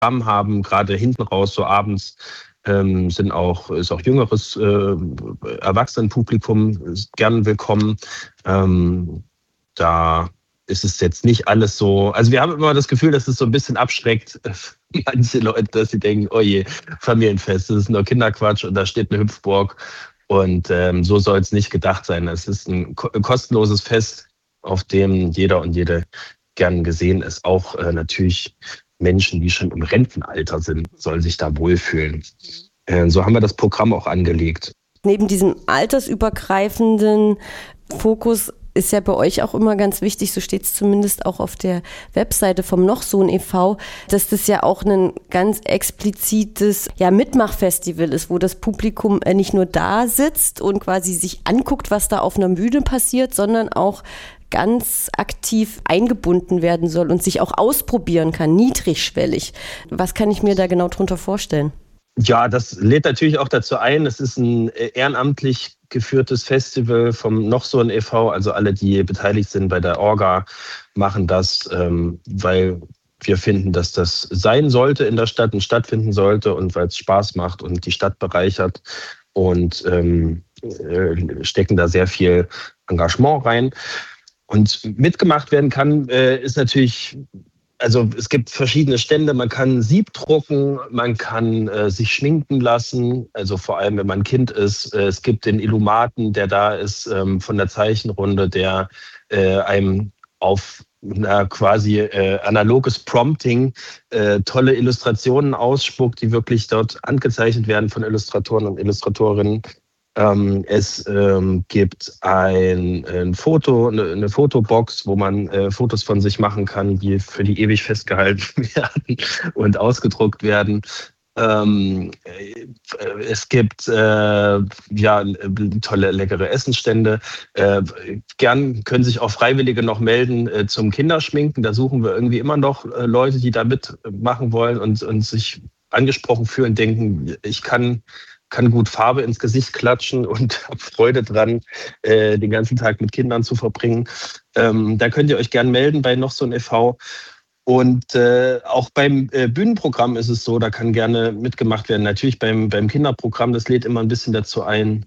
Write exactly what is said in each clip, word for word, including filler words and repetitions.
Programm haben, gerade hinten raus, so abends, ähm, sind auch, ist auch jüngeres äh, Erwachsenenpublikum gern willkommen. Ähm, da ist es jetzt nicht alles so, also wir haben immer das Gefühl, dass es so ein bisschen abschreckt, manche Leute, dass sie denken, oh je, Familienfest, das ist nur Kinderquatsch und da steht eine Hüpfburg. Und ähm, so soll es nicht gedacht sein. Es ist ein ko- kostenloses Fest, auf dem jeder und jede gern gesehen ist. Auch äh, natürlich Menschen, die schon im Rentenalter sind, sollen sich da wohlfühlen. Äh, so haben wir das Programm auch angelegt. Neben diesem altersübergreifenden Fokus ist ja bei euch auch immer ganz wichtig, so steht es zumindest auch auf der Webseite vom Nochsohn e V, dass das ja auch ein ganz explizites ja, Mitmachfestival ist, wo das Publikum nicht nur da sitzt und quasi sich anguckt, was da auf einer Bühne passiert, sondern auch ganz aktiv eingebunden werden soll und sich auch ausprobieren kann, niedrigschwellig. Was kann ich mir da genau drunter vorstellen? Ja, das lädt natürlich auch dazu ein. Es ist ein ehrenamtlich geführtes Festival vom Nochsohn e V. Also alle, die beteiligt sind bei der Orga, machen das, ähm, weil wir finden, dass das sein sollte in der Stadt und stattfinden sollte und weil es Spaß macht und die Stadt bereichert und ähm, äh, stecken da sehr viel Engagement rein. Und mitgemacht werden kann, äh, ist natürlich, also es gibt verschiedene Stände, man kann Sieb drucken, man kann äh, sich schminken lassen, also vor allem, wenn man ein Kind ist. Äh, es gibt den Illumaten, der da ist ähm, von der Zeichenrunde, der äh, einem auf na, quasi äh, analoges Prompting äh, tolle Illustrationen ausspuckt, die wirklich dort angezeichnet werden von Illustratoren und Illustratorinnen. Ähm, es ähm, gibt ein, ein Foto, eine, eine Fotobox, wo man äh, Fotos von sich machen kann, die für die ewig festgehalten werden und ausgedruckt werden. Ähm, äh, es gibt äh, ja tolle, leckere Essensstände. Äh, gern können sich auch Freiwillige noch melden äh, zum Kinderschminken. Da suchen wir irgendwie immer noch äh, Leute, die da mitmachen wollen und, und sich angesprochen fühlen, denken, ich kann kann gut Farbe ins Gesicht klatschen und habe Freude dran, äh, den ganzen Tag mit Kindern zu verbringen. Ähm, da könnt ihr euch gern melden bei Nochsohn e V. Und äh, auch beim äh, Bühnenprogramm ist es so, da kann gerne mitgemacht werden. Natürlich beim, beim Kinderprogramm, das lädt immer ein bisschen dazu ein.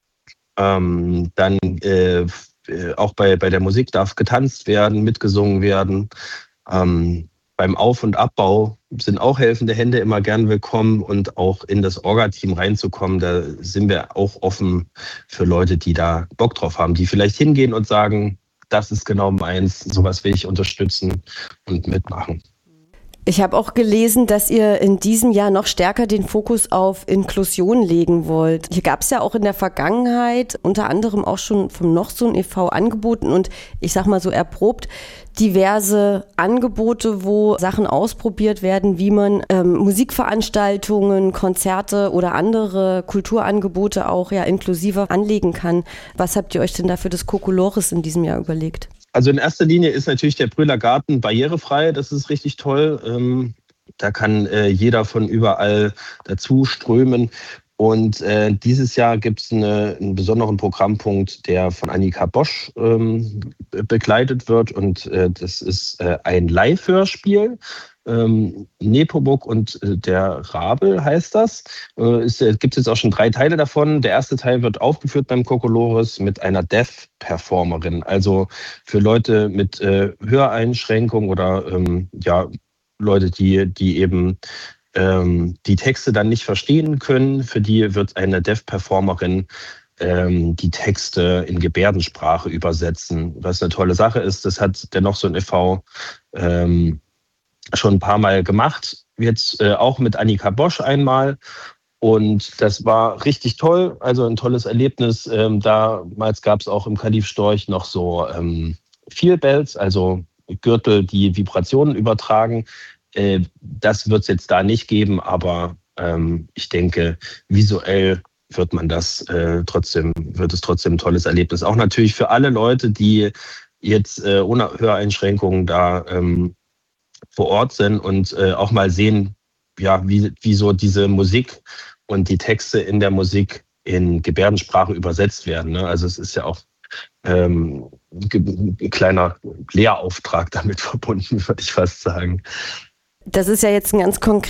Ähm, dann äh, auch bei, bei der Musik darf getanzt werden, mitgesungen werden. Ähm, Beim Auf- und Abbau sind auch helfende Hände immer gern willkommen und auch in das Orga-Team reinzukommen. Da sind wir auch offen für Leute, die da Bock drauf haben, die vielleicht hingehen und sagen, das ist genau meins, sowas will ich unterstützen und mitmachen. Ich habe auch gelesen, dass ihr in diesem Jahr noch stärker den Fokus auf Inklusion legen wollt. Hier gab es ja auch in der Vergangenheit unter anderem auch schon vom Nochsohn e V angeboten und ich sag mal so erprobt diverse Angebote, wo Sachen ausprobiert werden, wie man ähm, Musikveranstaltungen, Konzerte oder andere Kulturangebote auch ja inklusiver anlegen kann. Was habt ihr euch denn da für das Kokolores in diesem Jahr überlegt? Also in erster Linie ist natürlich der Brühler Garten barrierefrei, das ist richtig toll. Ähm, da kann äh, jeder von überall dazu strömen. Und äh, dieses Jahr gibt es eine, einen besonderen Programmpunkt, der von Annika Bosch ähm, begleitet wird. Und äh, das ist äh, ein Live-Hörspiel. Ähm, Nepomuk und äh, der Rabel heißt das. Äh, es äh, gibt jetzt auch schon drei Teile davon. Der erste Teil wird aufgeführt beim Kokolores mit einer Deaf-Performerin. Also für Leute mit äh, Höreinschränkungen oder ähm, ja, Leute, die, die eben ähm, die Texte dann nicht verstehen können. Für die wird eine Deaf-Performerin ähm, die Texte in Gebärdensprache übersetzen. Was eine tolle Sache ist, das hat der Nochsohn e V ähm, schon ein paar Mal gemacht. Jetzt äh, auch mit Annika Bosch einmal. Und das war richtig toll, also ein tolles Erlebnis. Ähm, damals gab es auch im Kalif Storch noch so ähm, Feel Bells, also Gürtel, die Vibrationen übertragen. Äh, das wird es jetzt da nicht geben, aber ähm, ich denke, visuell wird man das äh, trotzdem, wird es trotzdem ein tolles Erlebnis. Auch natürlich für alle Leute, die jetzt äh, ohne Höreinschränkungen da ähm, vor Ort sind und äh, auch mal sehen, ja, wie, wie so diese Musik und die Texte in der Musik in Gebärdensprache übersetzt werden. Ne? Also es ist ja auch ähm, ein kleiner Lehrauftrag damit verbunden, würde ich fast sagen. Das ist ja jetzt ein ganz konkretes